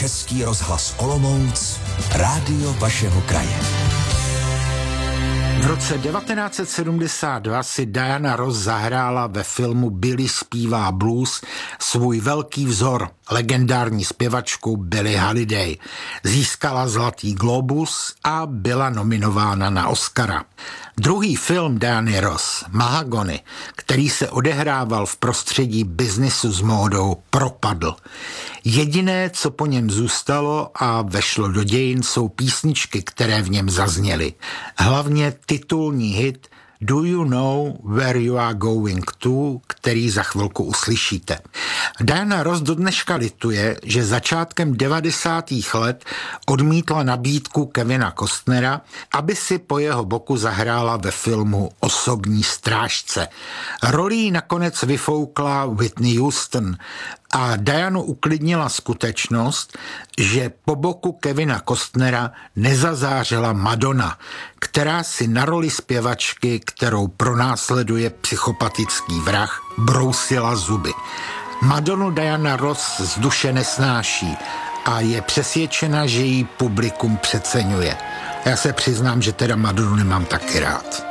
Český rozhlas Olomouc, rádio vašeho kraje. V roce 1972 si Diana Ross zahrála ve filmu Billy zpívá blues svůj velký vzor, legendární zpěvačku Billie Holiday. Získala Zlatý glóbus a byla nominována na Oscara. Druhý film Diany Ross, Mahagony, který se odehrával v prostředí biznisu s módou, propadl. Jediné, co po něm zůstalo a vešlo do dějin, jsou písničky, které v něm zazněly. Hlavně titulní hit Do You Know Where You Are Going To, který za chvilku uslyšíte. Diana Ross do dneška lituje, že začátkem 90. let odmítla nabídku Kevina Costnera, aby si po jeho boku zahrála ve filmu Osobní strážce. Rolí nakonec vyfoukla Whitney Houston a Dianu uklidnila skutečnost, že po boku Kevina Costnera nezazářila Madonna, která si na roli zpěvačky, kterou pronásleduje psychopatický vrah, brousila zuby. Madonu Diana Ross z duše nesnáší a je přesvědčena, že jí publikum přeceňuje. Já se přiznám, že teda Madonu nemám taky rád.